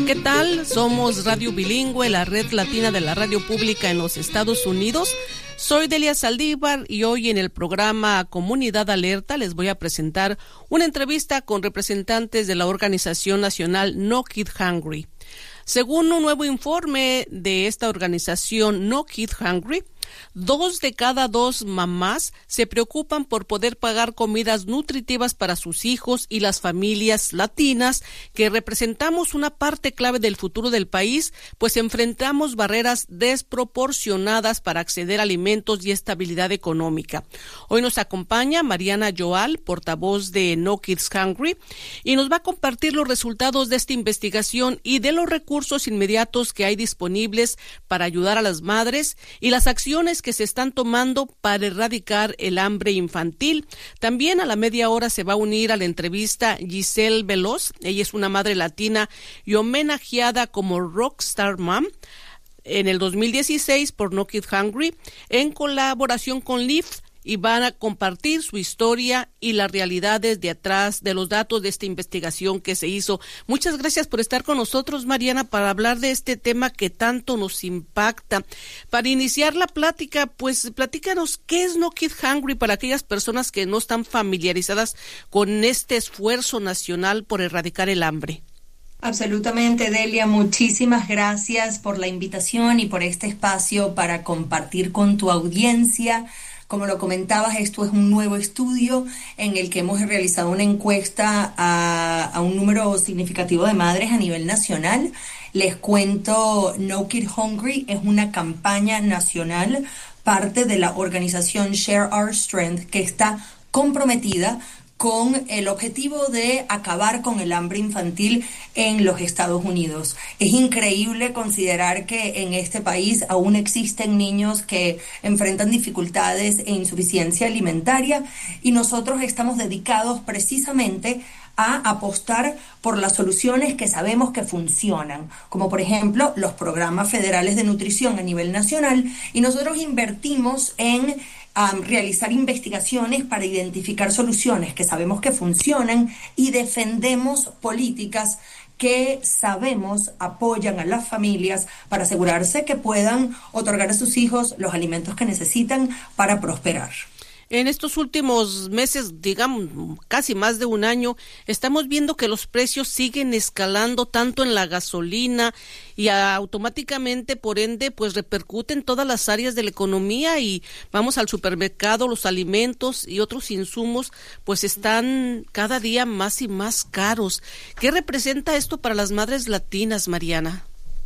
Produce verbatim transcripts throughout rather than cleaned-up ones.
¿Qué tal? Somos Radio Bilingüe, la red latina de la radio pública en los Estados Unidos. Soy Delia Saldívar y hoy en el programa Comunidad Alerta les voy a presentar una entrevista con representantes de la organización nacional No Kid Hungry. Según un nuevo informe de esta organización No Kid Hungry, dos de cada dos mamás se preocupan por poder pagar comidas nutritivas para sus hijos, y las familias latinas, que representamos una parte clave del futuro del país, pues enfrentamos barreras desproporcionadas para acceder a alimentos y estabilidad económica. Hoy nos acompaña Mariana Joal, portavoz de No Kids Hungry, y nos va a compartir los resultados de esta investigación y de los recursos inmediatos que hay disponibles para ayudar a las madres y las acciones que se están tomando para erradicar el hambre infantil. También a la media hora se va a unir a la entrevista Giselle Veloz. Ella es una madre latina y homenajeada como Rockstar Mom en el dos mil dieciséis por No Kid Hungry en colaboración con Lyft, y van a compartir su historia y las realidades de atrás de los datos de esta investigación que se hizo. Muchas gracias por estar con nosotros, Mariana, para hablar de este tema que tanto nos impacta. Para iniciar la plática, pues platícanos qué es No Kid Hungry para aquellas personas que no están familiarizadas con este esfuerzo nacional por erradicar el hambre. Absolutamente, Delia, muchísimas gracias por la invitación y por este espacio para compartir con tu audiencia. Como lo comentabas, esto es un nuevo estudio en el que hemos realizado una encuesta a, a un número significativo de madres a nivel nacional. Les cuento, No Kid Hungry es una campaña nacional, parte de la organización Share Our Strength, que está comprometida con el objetivo de acabar con el hambre infantil en los Estados Unidos. Es increíble considerar que en este país aún existen niños que enfrentan dificultades e insuficiencia alimentaria, y nosotros estamos dedicados precisamente a apostar por las soluciones que sabemos que funcionan, como por ejemplo los programas federales de nutrición a nivel nacional, y nosotros invertimos en Um, realizar investigaciones para identificar soluciones que sabemos que funcionan, y defendemos políticas que sabemos apoyan a las familias para asegurarse que puedan otorgar a sus hijos los alimentos que necesitan para prosperar. En estos últimos meses, digamos, casi más de un año, estamos viendo que los precios siguen escalando tanto en la gasolina, y automáticamente, por ende, pues repercute en todas las áreas de la economía, y vamos al supermercado, los alimentos y otros insumos pues están cada día más y más caros. ¿Qué representa esto para las madres latinas, Mariana?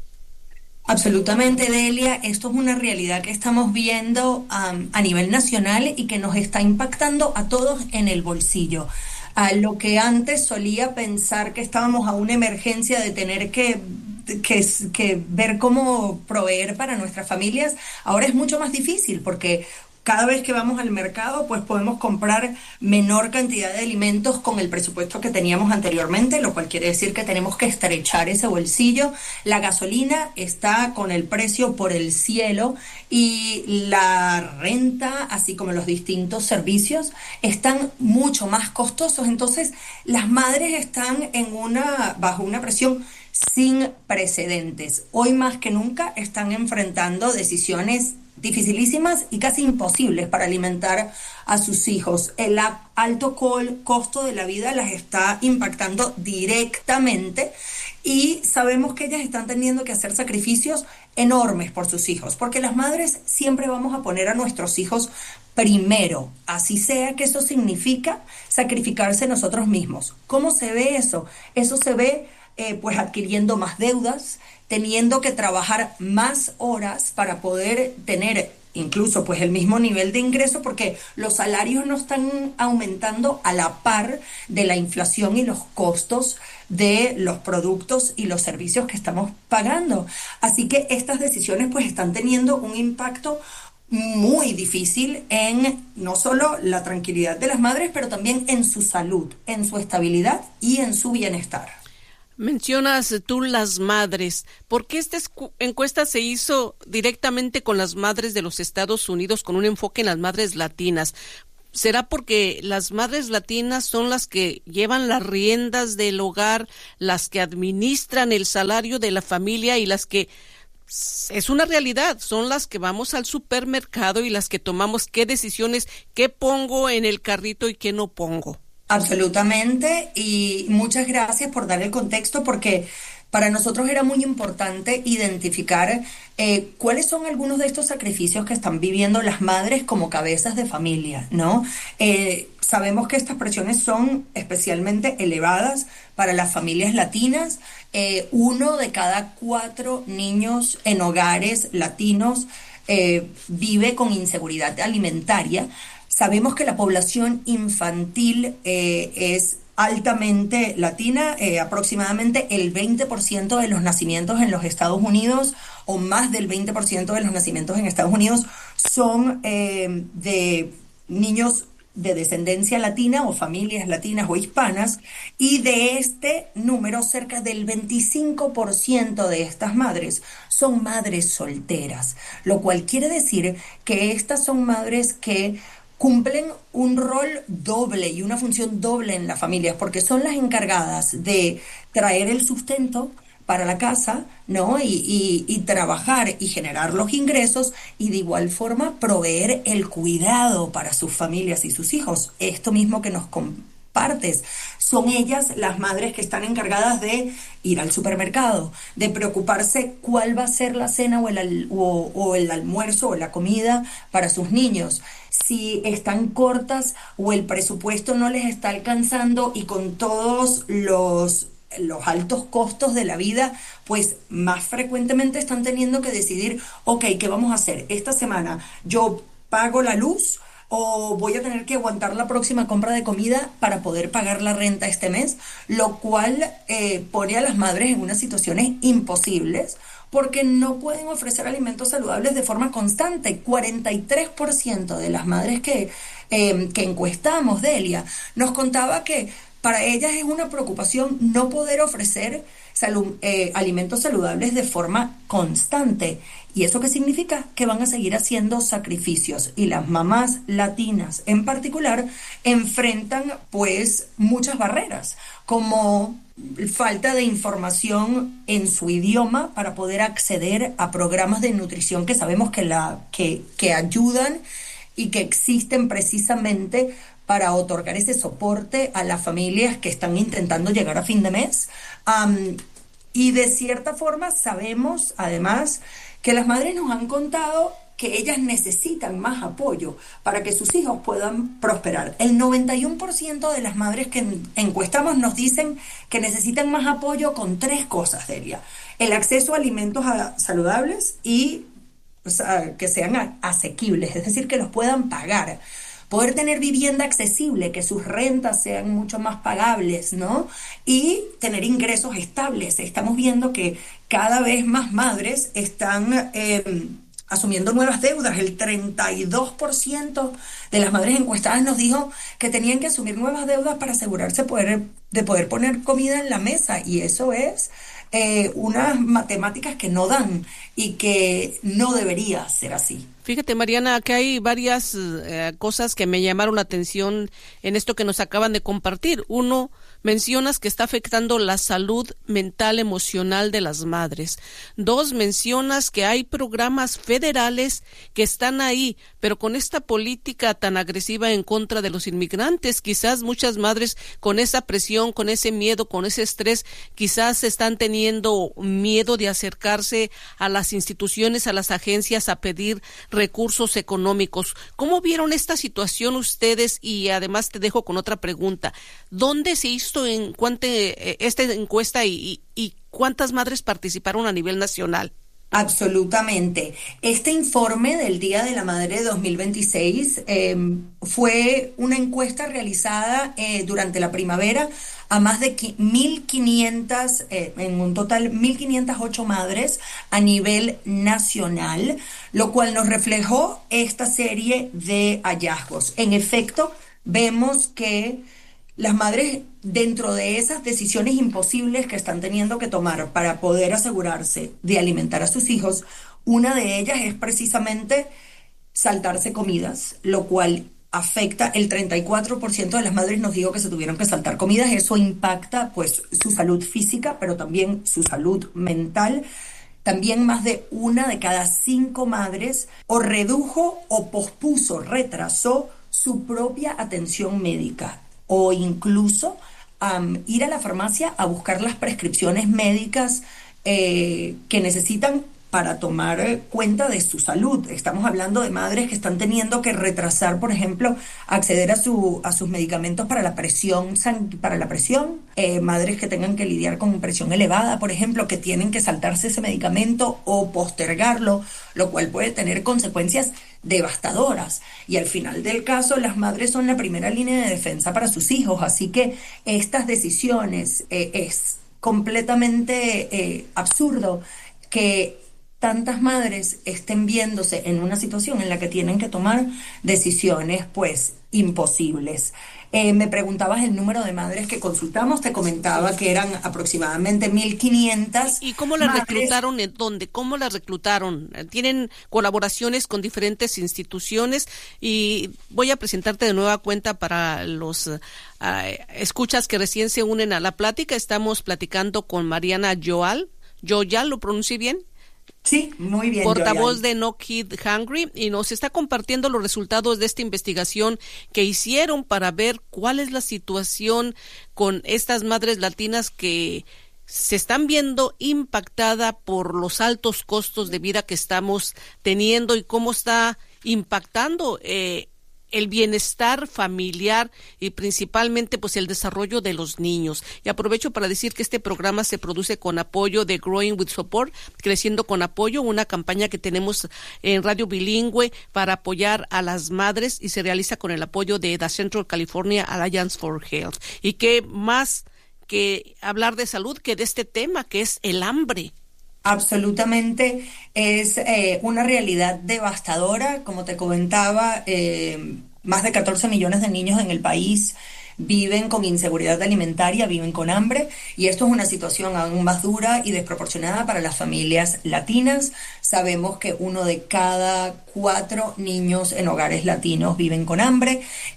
Absolutamente, Delia. Esto es una realidad que estamos viendo um, a nivel nacional y que nos está impactando a todos en el bolsillo. A lo que antes solía pensar que estábamos a una emergencia de tener que, que, que ver cómo proveer para nuestras familias, ahora es mucho más difícil, porque cada vez que vamos al mercado, pues podemos comprar menor cantidad de alimentos con el presupuesto que teníamos anteriormente, lo cual quiere decir que tenemos que estrechar ese bolsillo. La gasolina está con el precio por el cielo, y la renta, así como los distintos servicios, están mucho más costosos. Entonces, las madres están en una, bajo una presión sin precedentes. Hoy más que nunca están enfrentando decisiones dificilísimas y casi imposibles para alimentar a sus hijos. El alto costo de la vida las está impactando directamente, y sabemos que ellas están teniendo que hacer sacrificios enormes por sus hijos, porque las madres siempre vamos a poner a nuestros hijos primero, así sea que eso significa sacrificarse nosotros mismos. ¿Cómo se ve eso? Eso se ve eh, pues adquiriendo más deudas, teniendo que trabajar más horas para poder tener incluso pues el mismo nivel de ingreso, porque los salarios no están aumentando a la par de la inflación y los costos de los productos y los servicios que estamos pagando. Así que estas decisiones pues están teniendo un impacto muy difícil en no solo la tranquilidad de las madres, pero también en su salud, en su estabilidad y en su bienestar. Mencionas tú las madres. ¿Por qué esta encuesta se hizo directamente con las madres de los Estados Unidos, con un enfoque en las madres latinas? ¿Será porque las madres latinas son las que llevan las riendas del hogar, las que administran el salario de la familia y las que, es una realidad, son las que vamos al supermercado y las que tomamos qué decisiones, qué pongo en el carrito y qué no pongo? Absolutamente, y muchas gracias por dar el contexto porque para nosotros era muy importante identificar eh, cuáles son algunos de estos sacrificios que están viviendo las madres como cabezas de familia, ¿no? Eh, sabemos que estas presiones son especialmente elevadas para las familias latinas. Eh, uno de cada cuatro niños en hogares latinos eh, vive con inseguridad alimentaria. Sabemos que la población infantil eh, es altamente latina, eh, aproximadamente el veinte por ciento de los nacimientos en los Estados Unidos o más del veinte por ciento de los nacimientos en Estados Unidos son eh, de niños de descendencia latina o familias latinas o hispanas, y de este número cerca del veinticinco por ciento de estas madres son madres solteras, lo cual quiere decir que estas son madres que cumplen un rol doble y una función doble en las familias, porque son las encargadas de traer el sustento para la casa, ¿no? Y, y, y trabajar y generar los ingresos y de igual forma proveer el cuidado para sus familias y sus hijos. Esto mismo que nos compartes, son ellas las madres que están encargadas de ir al supermercado, de preocuparse cuál va a ser la cena o el, o, o el almuerzo o la comida para sus niños, si están cortas o el presupuesto no les está alcanzando, y con todos los, los altos costos de la vida, pues más frecuentemente están teniendo que decidir, ok, ¿qué vamos a hacer? Esta semana yo pago la luz o voy a tener que aguantar la próxima compra de comida para poder pagar la renta este mes, lo cual eh, pone a las madres en unas situaciones imposibles porque no pueden ofrecer alimentos saludables de forma constante. cuarenta y tres por ciento de las madres que, eh, que encuestamos, Delia, nos contaba que para ellas es una preocupación no poder ofrecer salud, eh, alimentos saludables de forma constante. ¿Y eso qué significa? Que van a seguir haciendo sacrificios. Y las mamás latinas en particular enfrentan pues muchas barreras, como falta de información en su idioma para poder acceder a programas de nutrición que sabemos que, la, que, que ayudan y que existen precisamente para otorgar ese soporte a las familias que están intentando llegar a fin de mes. Um, y de cierta forma sabemos además que las madres nos han contado que ellas necesitan más apoyo para que sus hijos puedan prosperar. El noventa y uno por ciento de las madres que encuestamos nos dicen que necesitan más apoyo con tres cosas, Delia: el acceso a alimentos saludables y, o sea, que sean asequibles, es decir, que los puedan pagar. Poder tener vivienda accesible, que sus rentas sean mucho más pagables, ¿no? Y tener ingresos estables. Estamos viendo que cada vez más madres están eh, asumiendo nuevas deudas. El treinta y dos por ciento de las madres encuestadas nos dijo que tenían que asumir nuevas deudas para asegurarse poder, de poder poner comida en la mesa. Y eso es eh, unas matemáticas que no dan y que no debería ser así. Fíjate, Mariana, que hay varias eh, cosas que me llamaron la atención en esto que nos acaban de compartir. Uno, mencionas que está afectando la salud mental, emocional de las madres. Dos, mencionas que hay programas federales que están ahí, pero con esta política tan agresiva en contra de los inmigrantes, quizás muchas madres con esa presión, con ese miedo, con ese estrés, quizás están teniendo miedo de acercarse a las instituciones, a las agencias, a pedir recursos económicos. ¿Cómo vieron esta situación ustedes? Y además te dejo con otra pregunta. ¿Dónde se hizo en cuánto, eh, esta encuesta y, y, y cuántas madres participaron a nivel nacional? Absolutamente. Este informe del Día de la Madre dos mil veintiséis eh, fue una encuesta realizada eh, durante la primavera a más de mil quinientas, eh, en un total mil quinientas ocho madres a nivel nacional, lo cual nos reflejó esta serie de hallazgos. En efecto, vemos que las madres, dentro de esas decisiones imposibles que están teniendo que tomar para poder asegurarse de alimentar a sus hijos, una de ellas es precisamente saltarse comidas, lo cual afecta, el treinta y cuatro por ciento de las madres nos dijo que se tuvieron que saltar comidas. Eso impacta pues su salud física, pero también su salud mental. También más de una de cada cinco madres o redujo o pospuso, retrasó su propia atención médica o incluso um, ir a la farmacia a buscar las prescripciones médicas eh, que necesitan para tomar cuenta de su salud. Estamos hablando de madres que están teniendo que retrasar, por ejemplo, acceder a, su, a sus medicamentos para la presión, para la presión eh, madres que tengan que lidiar con presión elevada, por ejemplo, que tienen que saltarse ese medicamento o postergarlo, lo cual puede tener consecuencias devastadoras. Y al final del caso, las madres son la primera línea de defensa para sus hijos, así que estas decisiones eh, es completamente eh, absurdo que tantas madres estén viéndose en una situación en la que tienen que tomar decisiones, pues, imposibles. Eh, me preguntabas el número de madres que consultamos, te comentaba que eran aproximadamente mil quinientas. ¿Y cómo las madres. reclutaron? ¿En dónde? ¿Cómo las reclutaron? ¿Tienen colaboraciones con diferentes instituciones? Y voy a presentarte de nueva cuenta para los uh, escuchas que recién se unen a la plática. Estamos platicando con Mariana Joal. ¿Joyal lo pronuncié bien? Sí, muy bien. Portavoz de No Kid Hungry, y nos está compartiendo los resultados de esta investigación que hicieron para ver cuál es la situación con estas madres latinas que se están viendo impactada por los altos costos de vida que estamos teniendo y cómo está impactando eh, el bienestar familiar y principalmente pues el desarrollo de los niños. Y aprovecho para decir que este programa se produce con apoyo de Growing with Support, Creciendo con Apoyo, una campaña que tenemos en Radio Bilingüe para apoyar a las madres y se realiza con el apoyo de The Central California Alliance for Health. Y qué más que hablar de salud que de este tema que es el hambre. Absolutamente, es eh, una realidad devastadora. Como te comentaba, eh, más de catorce millones de niños en el país viven con inseguridad alimentaria, viven con hambre, y esto es una situación aún más dura y desproporcionada para las familias latinas. Sabemos que uno de cada cuatro niños en hogares latinos viven con hambre,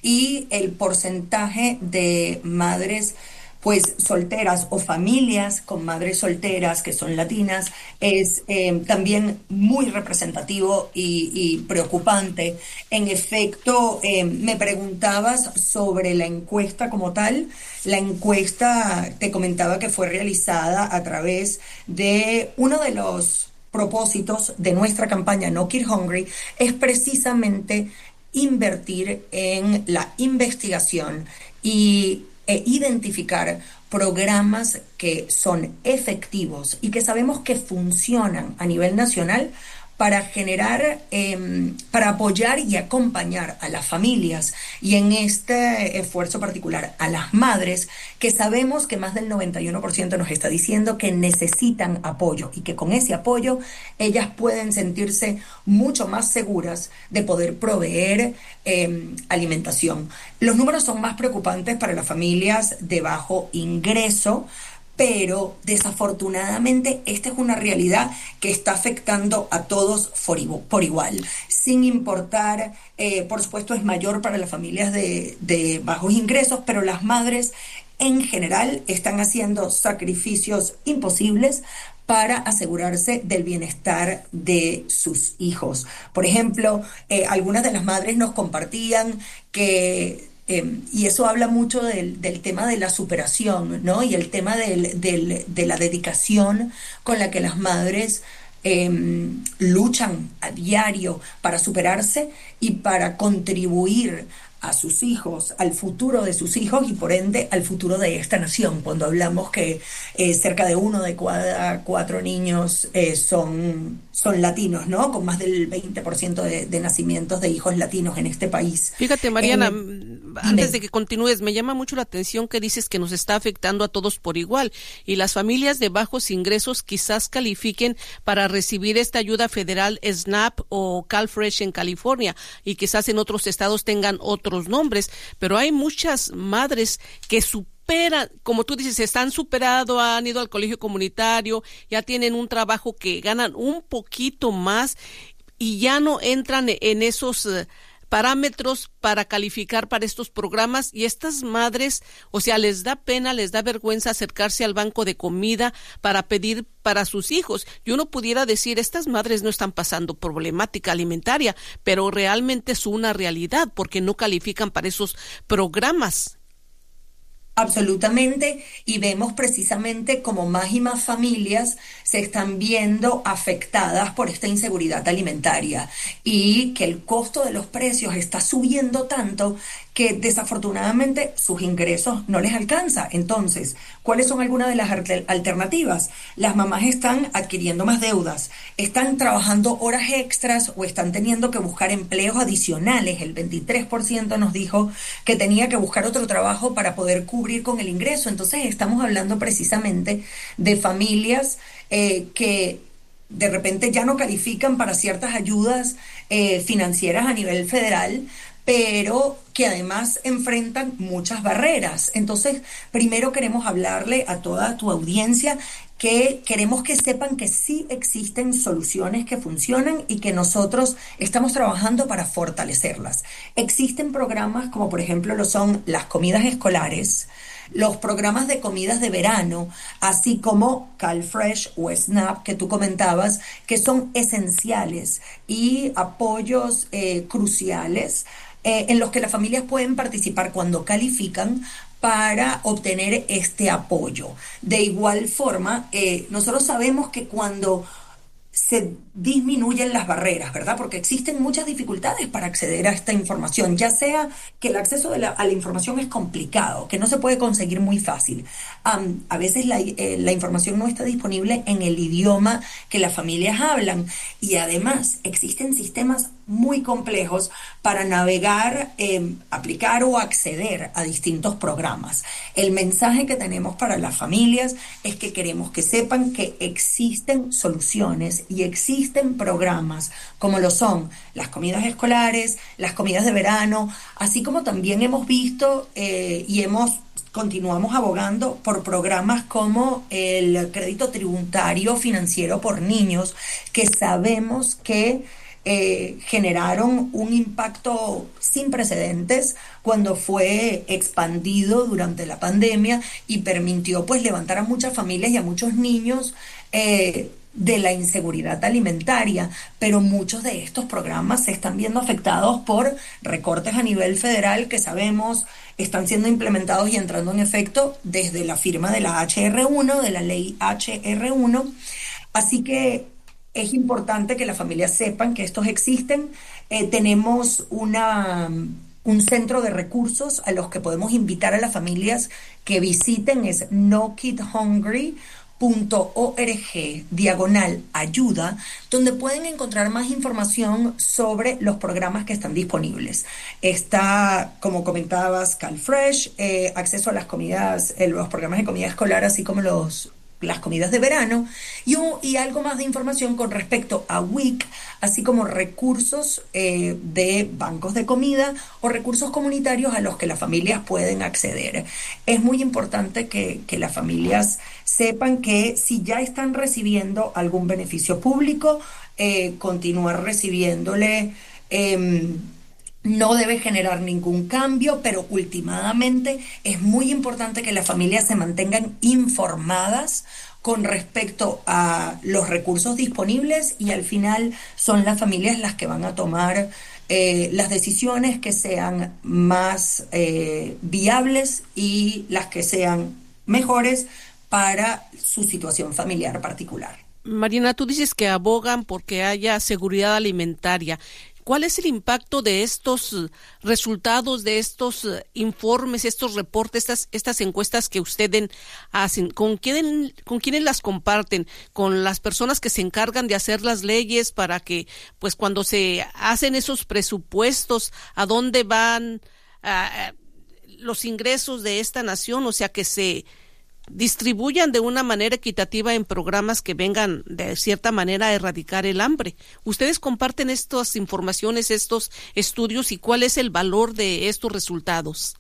y el porcentaje de madres pues solteras o familias con madres solteras que son latinas es eh, también muy representativo y, y preocupante. En efecto, eh, me preguntabas sobre la encuesta como tal. La encuesta, te comentaba que fue realizada a través de uno de los propósitos de nuestra campaña No Kid Hungry, es precisamente invertir en la investigación y e identificar programas que son efectivos y que sabemos que funcionan a nivel nacional para generar, eh, para apoyar y acompañar a las familias, y en este esfuerzo particular a las madres, que sabemos que más del noventa y uno por ciento nos está diciendo que necesitan apoyo y que con ese apoyo ellas pueden sentirse mucho más seguras de poder proveer eh, alimentación. Los números son más preocupantes para las familias de bajo ingreso, pero desafortunadamente esta es una realidad que está afectando a todos por igual, sin importar, eh, por supuesto es mayor para las familias de, de bajos ingresos, pero las madres en general están haciendo sacrificios imposibles para asegurarse del bienestar de sus hijos. Por ejemplo, eh, algunas de las madres nos compartían que Eh, y eso habla mucho del, del tema de la superación, ¿no? Y el tema del, del, de la dedicación con la que las madres eh, luchan a diario para superarse y para contribuir a sus hijos, al futuro de sus hijos y por ende al futuro de esta nación. Cuando hablamos que eh, cerca de uno de cada cuatro niños eh, son, son latinos, ¿no? Con más del veinte por ciento de, de nacimientos de hijos latinos en este país. Fíjate, Mariana, eh, antes de que continúes, me llama mucho la atención que dices que nos está afectando a todos por igual y las familias de bajos ingresos quizás califiquen para recibir esta ayuda federal SNAP o CalFresh en California y quizás en otros estados tengan otros nombres, pero hay muchas madres que superan, como tú dices, están superado, han ido al colegio comunitario, ya tienen un trabajo que ganan un poquito más y ya no entran en esos uh, parámetros para calificar para estos programas, y estas madres, o sea, les da pena, les da vergüenza acercarse al banco de comida para pedir para sus hijos. Y uno pudiera decir, estas madres no están pasando problemática alimentaria, pero realmente es una realidad porque no califican para esos programas. Absolutamente, y vemos precisamente como más y más familias se están viendo afectadas por esta inseguridad alimentaria y que el costo de los precios está subiendo tanto que desafortunadamente sus ingresos no les alcanza. Entonces, ¿cuáles son algunas de las alternativas? Las mamás están adquiriendo más deudas, están trabajando horas extras o están teniendo que buscar empleos adicionales. El veintitrés por ciento nos dijo que tenía que buscar otro trabajo para poder cubrir con el ingreso. Entonces, estamos hablando precisamente de familias eh, que de repente ya no califican para ciertas ayudas eh, financieras a nivel federal, pero que además enfrentan muchas barreras. Entonces, primero queremos hablarle a toda tu audiencia que queremos que sepan que sí existen soluciones que funcionan y que nosotros estamos trabajando para fortalecerlas. Existen programas como por ejemplo lo son las comidas escolares, los programas de comidas de verano, así como CalFresh o SNAP que tú comentabas, que son esenciales y apoyos eh, cruciales eh, en los que las familias pueden participar cuando califican para obtener este apoyo. De igual forma, eh, nosotros sabemos que cuando se disminuyen las barreras, ¿verdad? Porque existen muchas dificultades para acceder a esta información, ya sea que el acceso de la, a la información es complicado, que no se puede conseguir muy fácil. Um, a veces la, eh, la información no está disponible en el idioma que las familias hablan y además existen sistemas muy complejos para navegar, eh, aplicar o acceder a distintos programas. El mensaje que tenemos para las familias es que queremos que sepan que existen soluciones y existen programas como lo son las comidas escolares, las comidas de verano, así como también hemos visto eh, y hemos continuamos abogando por programas como el crédito tributario financiero por niños, que sabemos que Eh, generaron un impacto sin precedentes cuando fue expandido durante la pandemia y permitió pues levantar a muchas familias y a muchos niños eh, de la inseguridad alimentaria, pero muchos de estos programas se están viendo afectados por recortes a nivel federal que sabemos están siendo implementados y entrando en efecto desde la firma de la H R uno, de la ley H R uno, así que es importante que las familias sepan que estos existen. Eh, tenemos una, un centro de recursos a los que podemos invitar a las familias que visiten, es no kid hungry punto org diagonal ayuda, donde pueden encontrar más información sobre los programas que están disponibles. Está, como comentabas, CalFresh, eh, acceso a las comidas, eh, los programas de comida escolar, así como los las comidas de verano, y, un, y algo más de información con respecto a W I C, así como recursos eh, de bancos de comida o recursos comunitarios a los que las familias pueden acceder. Es muy importante que, que las familias sepan que si ya están recibiendo algún beneficio público, eh, continuar recibiéndole eh, no debe generar ningún cambio, pero últimamente es muy importante que las familias se mantengan informadas con respecto a los recursos disponibles y al final son las familias las que van a tomar eh, las decisiones que sean más eh, viables y las que sean mejores para su situación familiar particular. Marina, tú dices que abogan porque haya seguridad alimentaria. ¿Cuál es el impacto de estos resultados, de estos informes, estos reportes, estas, estas encuestas que ustedes hacen? ¿Con quién, con quiénes las comparten? ¿Con las personas que se encargan de hacer las leyes para que, pues, cuando se hacen esos presupuestos, a dónde van uh, los ingresos de esta nación? O sea, que se distribuyan de una manera equitativa en programas que vengan de cierta manera a erradicar el hambre. ¿Ustedes comparten estas informaciones, estos estudios y cuál es el valor de estos resultados?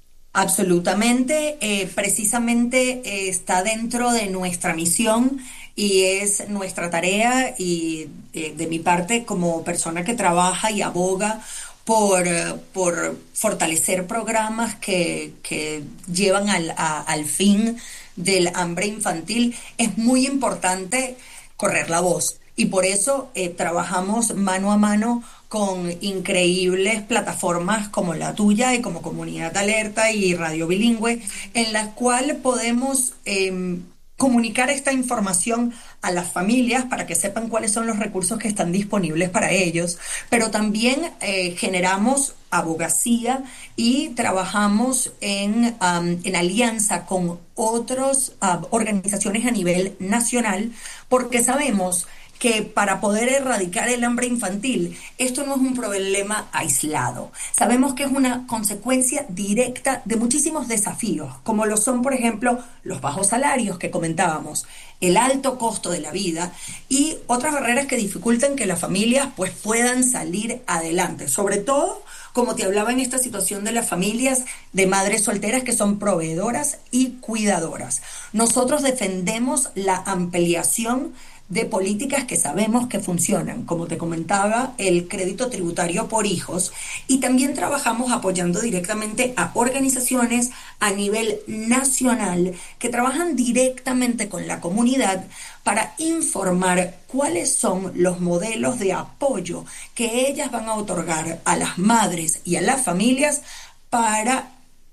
Absolutamente, eh, precisamente eh, está dentro de nuestra misión y es nuestra tarea y eh, de mi parte como persona que trabaja y aboga por, eh, por fortalecer programas que, que llevan al, a- al fin del hambre infantil, es muy importante correr la voz. Y por eso eh, trabajamos mano a mano con increíbles plataformas como la tuya y como Comunidad Alerta y Radio Bilingüe, en las cuales podemos em, comunicar esta información a las familias para que sepan cuáles son los recursos que están disponibles para ellos, pero también eh, generamos abogacía y trabajamos en, am, en alianza con otras organizaciones a nivel nacional, porque sabemos que para poder erradicar el hambre infantil, esto no es un problema aislado. Sabemos que es una consecuencia directa de muchísimos desafíos, como lo son, por ejemplo, los bajos salarios que comentábamos, el alto costo de la vida y otras barreras que dificultan que las familias pues, puedan salir adelante. Sobre todo, como te hablaba en esta situación de las familias de madres solteras que son proveedoras y cuidadoras. Nosotros defendemos la ampliación de políticas que sabemos que funcionan, como te comentaba, el crédito tributario por hijos, y también trabajamos apoyando directamente a organizaciones a nivel nacional que trabajan directamente con la comunidad para informar cuáles son los modelos de apoyo que ellas van a otorgar a las madres y a las familias para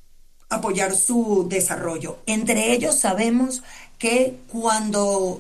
apoyar su desarrollo. Entre ellos sabemos que cuando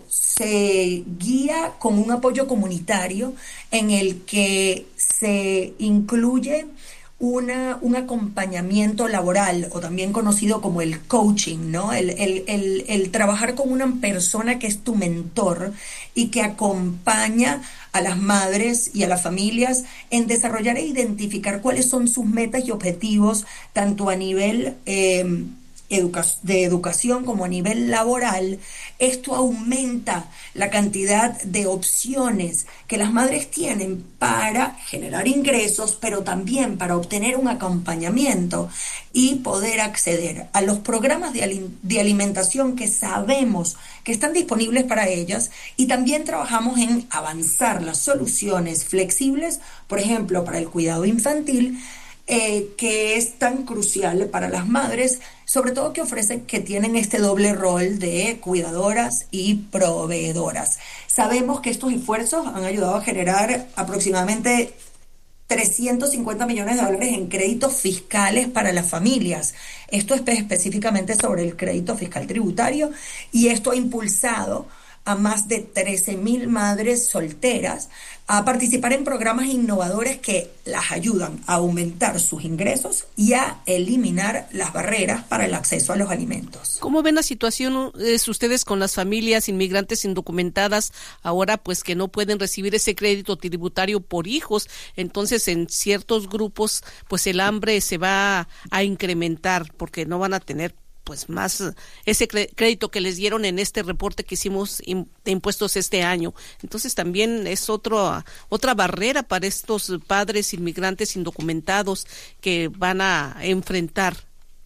se guía con un apoyo comunitario en el que se incluye una, un acompañamiento laboral, o también conocido como el coaching, ¿no? El, el, el, el trabajar con una persona que es tu mentor y que acompaña a las madres y a las familias en desarrollar e identificar cuáles son sus metas y objetivos, tanto a nivel eh, educa- de educación como a nivel laboral. Esto aumenta la cantidad de opciones que las madres tienen para generar ingresos, pero también para obtener un acompañamiento y poder acceder a los programas de, ali- de alimentación que sabemos que están disponibles para ellas, y también trabajamos en avanzar las soluciones flexibles, por ejemplo, para el cuidado infantil, eh, que es tan crucial para las madres, sobre todo que ofrecen que tienen este doble rol de cuidadoras y proveedoras. Sabemos que estos esfuerzos han ayudado a generar aproximadamente trescientos cincuenta millones de dólares en créditos fiscales para las familias. Esto es específicamente sobre el crédito fiscal tributario, y esto ha impulsado a más de trece mil madres solteras a participar en programas innovadores que las ayudan a aumentar sus ingresos y a eliminar las barreras para el acceso a los alimentos. ¿Cómo ven la situación es, ustedes con las familias inmigrantes indocumentadas ahora pues que no pueden recibir ese crédito tributario por hijos? Entonces en ciertos grupos pues el hambre se va a incrementar porque no van a tener pues más ese crédito que les dieron en este reporte que hicimos de impuestos este año. Entonces también es otro, otra barrera para estos padres inmigrantes indocumentados que van a enfrentar.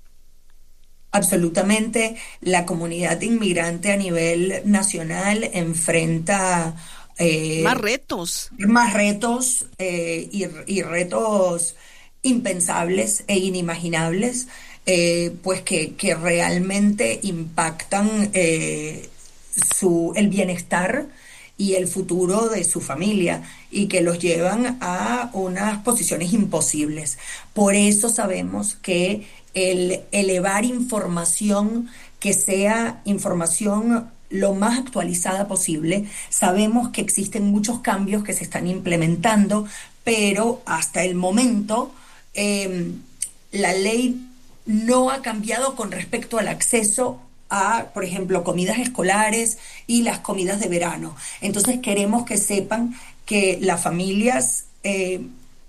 Absolutamente, la comunidad inmigrante a nivel nacional enfrenta eh, más retos. Más retos eh, y, y retos impensables e inimaginables. Eh, pues que, que realmente impactan eh, su, el bienestar y el futuro de su familia, y que los llevan a unas posiciones imposibles. Por eso sabemos que el elevar información, que sea información lo más actualizada posible, sabemos que existen muchos cambios que se están implementando, pero hasta el momento eh, la ley no ha cambiado con respecto al acceso a, por ejemplo, comidas escolares y las comidas de verano. Entonces queremos que sepan que las familias eh,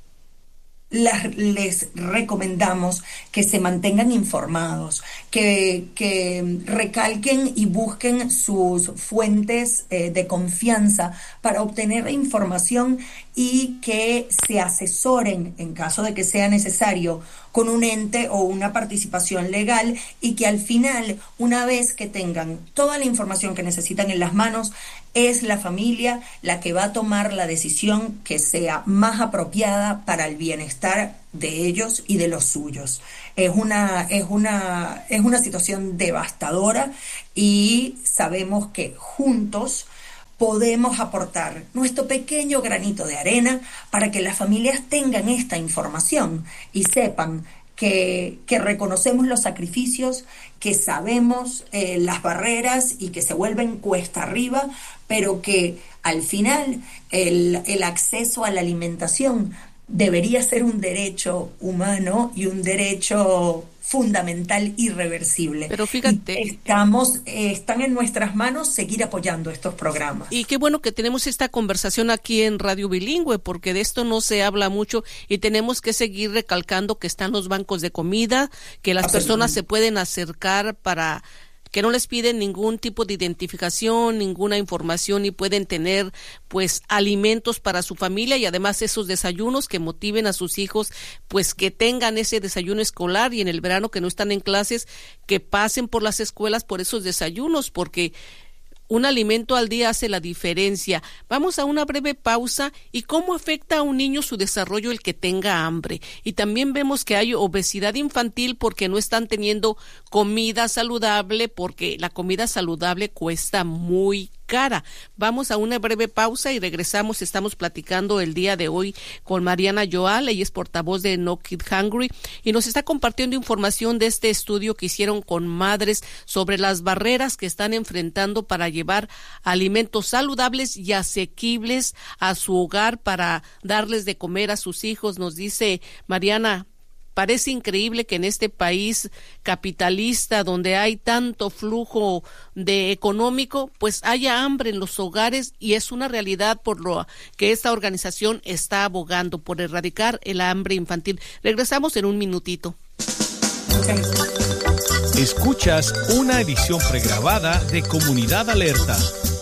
las, les recomendamos que se mantengan informados, que, que recalquen y busquen sus fuentes eh, de confianza para obtener información, y que se asesoren en caso de que sea necesario con un ente o una participación legal, y que al final, una vez que tengan toda la información que necesitan en las manos, es la familia la que va a tomar la decisión que sea más apropiada para el bienestar de ellos y de los suyos. Es una, es una, es una situación devastadora, y sabemos que juntos podemos aportar nuestro pequeño granito de arena para que las familias tengan esta información y sepan que, que reconocemos los sacrificios, que sabemos eh, las barreras y que se vuelven cuesta arriba, pero que al final el, el acceso a la alimentación debería ser un derecho humano y un derecho fundamental, irreversible. Pero fíjate, estamos, eh, están en nuestras manos seguir apoyando estos programas. Y qué bueno que tenemos esta conversación aquí en Radio Bilingüe, porque de esto no se habla mucho y tenemos que seguir recalcando que están los bancos de comida, que las personas se pueden acercar para que no les piden ningún tipo de identificación, ninguna información, y pueden tener pues alimentos para su familia, y además esos desayunos que motiven a sus hijos, pues que tengan ese desayuno escolar, y en el verano que no están en clases, que pasen por las escuelas por esos desayunos, porque un alimento al día hace la diferencia. Vamos a una breve pausa. ¿Y cómo afecta a un niño su desarrollo el que tenga hambre? Y también vemos que hay obesidad infantil porque no están teniendo comida saludable, porque la comida saludable cuesta muy cara. Vamos a una breve pausa y regresamos. Estamos platicando el día de hoy con Mariana Joal, ella es portavoz de No Kid Hungry, y nos está compartiendo información de este estudio que hicieron con madres sobre las barreras que están enfrentando para llevar alimentos saludables y asequibles a su hogar para darles de comer a sus hijos. Nos dice Mariana, parece increíble que en este país capitalista donde hay tanto flujo de económico, pues haya hambre en los hogares, y es una realidad por lo que esta organización está abogando por erradicar el hambre infantil. Regresamos en un minutito. Escuchas una edición pregrabada de Comunidad Alerta.